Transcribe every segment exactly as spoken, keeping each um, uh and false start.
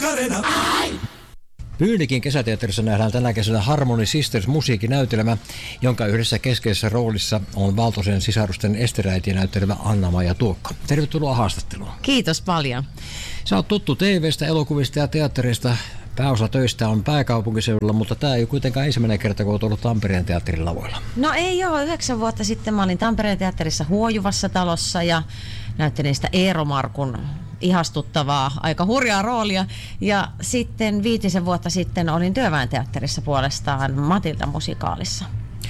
Macarena. Pyynikin kesäteatterissa nähdään tänä kesänä Harmony Sisters -musiikkinäytelmä, jonka yhdessä keskeisessä roolissa on Valtosen sisarusten Esteräitiä näyttelevä Anna-Maija Tuokko. Tervetuloa haastatteluun. Kiitos paljon. Sä oot tuttu T V:stä, elokuvista ja teatterista. Pääosa töistä on pääkaupunkiseudulla, mutta tämä ei ole kuitenkaan ensimmäinen kerta, kun olet ollut Tampereen teatterin lavoilla. No ei ole. Yhdeksän vuotta sitten mä olin Tampereen teatterissa Huojuvassa talossa ja näyttelin sitä Eero Markun ihastuttavaa, aika hurjaa roolia. Ja sitten viitisen vuotta sitten olin Työväen teatterissa puolestaan Matilda-musikaalissa.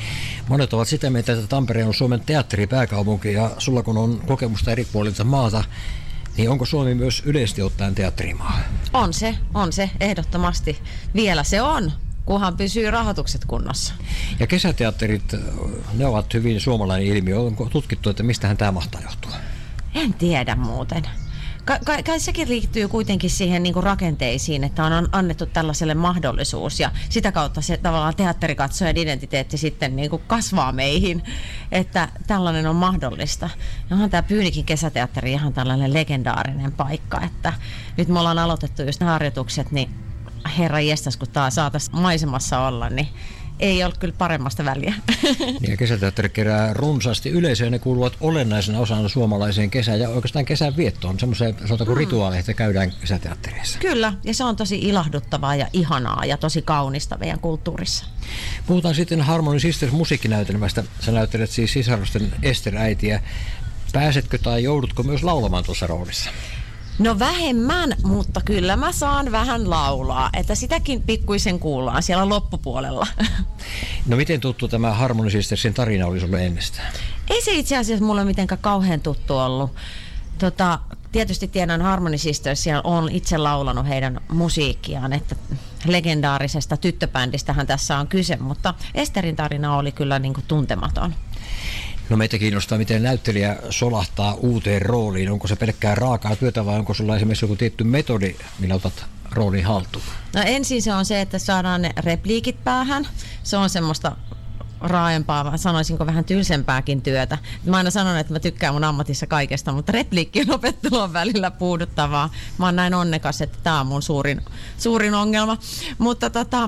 Monet ovat sitä mieltä, että Tampere on Suomen teatteripääkaupunki, ja sulla kun on kokemusta eri puolilta maata, niin onko Suomi myös yleisesti ottaen teatterimaa? On se, on se, ehdottomasti. Vielä se on, kunhan pysyy rahoitukset kunnossa. Ja kesäteatterit, ne ovat hyvin suomalainen ilmiö. Onko tutkittu, että mistähän tämä mahtaa johtua? En tiedä muuten. Ka- kai, kai sekin liittyy kuitenkin siihen niin kuin rakenteisiin, että on annettu tällaiselle mahdollisuus ja sitä kautta se tavallaan teatterikatsojan identiteetti sitten niin kuin kasvaa meihin, että tällainen on mahdollista. Ja onhan tämä Pyynikin kesäteatteri ihan tällainen legendaarinen paikka, että nyt me ollaan aloitettu just harjoitukset, niin herra jestas, kun taas saataisiin maisemassa olla, niin ei ole kyllä paremmasta väliä. Ja kesäteatteri kerää runsaasti yleisöä, ne kuuluvat olennaisena osana suomalaiseen kesään ja oikeastaan kesän viettoon, semmoiseen sanotaanko mm. rituaaleihin, että käydään kesäteattereissa. Kyllä, ja se on tosi ilahduttavaa ja ihanaa ja tosi kaunista meidän kulttuurissa. Puhutaan sitten Harmony Sisters -musiikkinäytelmästä. Sä näyttelet siis sisarusten Esteräitiä. Pääsetkö tai joudutko myös laulamaan tuossa roolissa? No vähemmän, mutta kyllä mä saan vähän laulaa, että sitäkin pikkuisen kuullaan siellä loppupuolella. No miten tuttu tämä Harmony Sistersin tarina oli sulle ennestään? Ei se itse asiassa mulle mitenkään kauhean tuttu ollut. Tota, tietysti tiedän Harmony Sistersia, on itse laulanut heidän musiikkiaan, että legendaarisesta tyttöbändistähän tässä on kyse, mutta Esterin tarina oli kyllä niin kuin tuntematon. No meitä kiinnostaa, miten näyttelijä solahtaa uuteen rooliin. Onko se pelkkää raakaa työtä vai onko sulla esimerkiksi joku tietty metodi, millä otat roolin haltuun? No ensin se on se, että saadaan ne repliikit päähän. Se on semmoista raaempaa, sanoisinko vähän tylsempääkin työtä. Mä aina sanon, että mä tykkään mun ammatissa kaikesta, mutta repliikkien opettelu on välillä puuduttavaa. Mä oon näin onnekas, että tää on mun suurin, suurin ongelma. Mutta tota,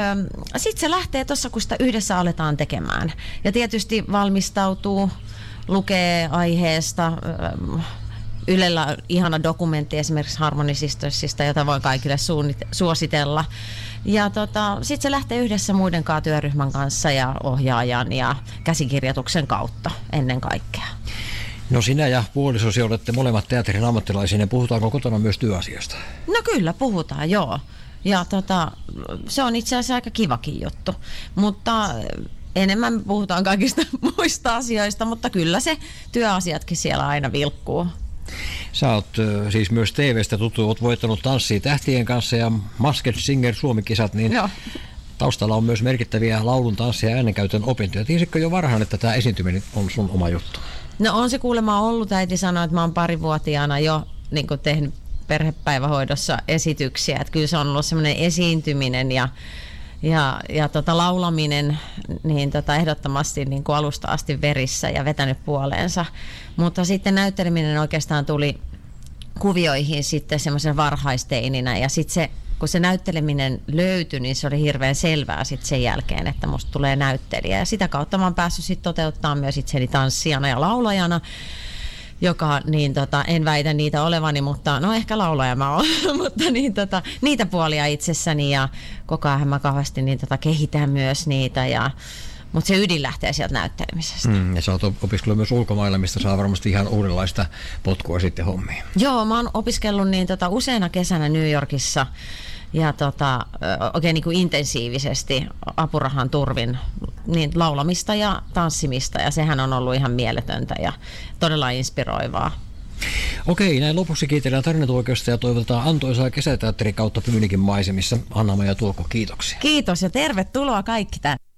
sitten se lähtee tuossa, kun sitä yhdessä aletaan tekemään. Ja tietysti valmistautuu, lukee aiheesta. Ylellä on ihana dokumentti esimerkiksi Harmony Sistersista, jota voin kaikille suunnit- suositella. Ja tota, sitten se lähtee yhdessä muiden kanssa, työryhmän kanssa ja ohjaajan ja käsikirjoituksen kautta ennen kaikkea. No sinä ja puolisosi olette molemmat teatterin ammattilaisia, ja puhutaanko kotona myös työasiasta? No kyllä, puhutaan, joo. Ja tota, se on itse asiassa aika kivakin juttu, mutta enemmän puhutaan kaikista muista asioista, mutta kyllä se työasiatkin siellä aina vilkkuu. Sä oot siis myös T V:stä tuttu, oot voittanut Tanssii tähtien kanssa ja Masked Singer Suomi-kisat, niin no. Taustalla on myös merkittäviä laulun, tanssia ja äänenkäytön opintoja. Tiesitkö jo varhain, että tämä esiintyminen on sun oma juttu? No on se kuulemma ollut. Äiti sanoi, että mä oon parivuotiaana jo niin kuin tehnyt perhepäivähoidossa esityksiä. Että kyllä se on ollut semmoinen esiintyminen ja Ja, ja tota, laulaminen niin tota, ehdottomasti niin kuin alusta asti verissä ja vetänyt puoleensa. Mutta sitten näytteleminen oikeastaan tuli kuvioihin sitten semmoisen varhaisteininä. Ja sitten se, kun se näytteleminen löytyi, niin se oli hirveän selvää sitten sen jälkeen, että musta tulee näyttelijä. Ja sitä kautta mä oon päässyt sitten toteuttamaan myös itseni tanssijana ja laulajana. Joka, niin tota, en väitä niitä olevani, mutta no ehkä laulaja mä oon, mutta niin, tota, niitä puolia itsessäni ja koko ajan mä kauheasti niin, tota, kehitän myös niitä, ja, mutta se ydin lähtee sieltä näyttelemisestä. Mm, ja sä oot opiskellut myös ulkomailla, mistä saa varmasti ihan uudenlaista potkua sitten hommiin. Joo, mä oon opiskellut niin, tota, useana kesänä New Yorkissa ja tota, oikein niin kuin intensiivisesti apurahan turvin niin laulamista ja tanssimista, ja sehän on ollut ihan mieletöntä ja todella inspiroivaa. Okei, näin lopuksi kiitellään tarinatuokiosta ja toivotetaan antoisaa kesäteatterin kautta Pyynikin maisemissa. Anna-Maija Tuokko, kiitoksia. Kiitos ja tervetuloa kaikki tänne.